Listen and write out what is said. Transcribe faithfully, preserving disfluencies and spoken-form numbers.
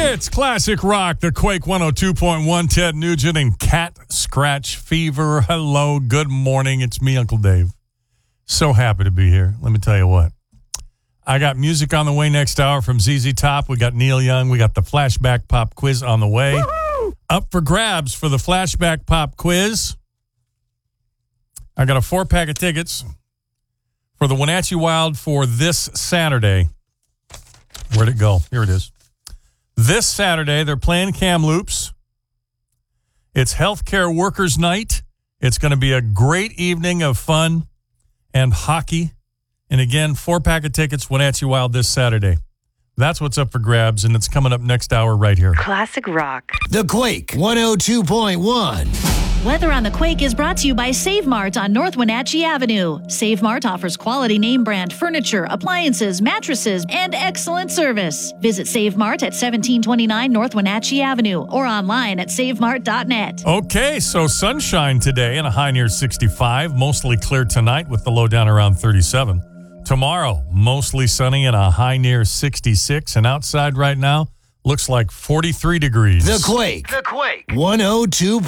It's Classic Rock, the Quake one oh two point one, Ted Nugent and Cat Scratch Fever. Hello, good morning. It's me, Uncle Dave. So happy to be here. Let me tell you what. I got music on the way next hour from Z Z Top. We got Neil Young. We got the Flashback Pop Quiz on the way. Woo-hoo! Up for grabs for the Flashback Pop Quiz. I got a four-pack of tickets for the Wenatchee Wild for this Saturday. Where'd it go? Here it is. This Saturday, they're playing Kamloops. It's Healthcare Workers Night. It's going to be a great evening of fun and hockey. And again, four-pack of tickets, Wenatchee Wild this Saturday. That's what's up for grabs, and it's coming up next hour right here. Classic Rock. The Quake one oh two point one. Weather on the Quake is brought to you by Save Mart on North Wenatchee Avenue. Save Mart offers quality name brand furniture, appliances, mattresses, and excellent service. Visit Save Mart at seventeen twenty-nine North Wenatchee Avenue or online at save mart dot net. Okay, so sunshine today and a high near sixty-five. Mostly clear tonight with the low down around thirty-seven. Tomorrow, mostly sunny and a high near sixty-six. And outside right now, looks like forty-three degrees. The Quake. The Quake. one oh two.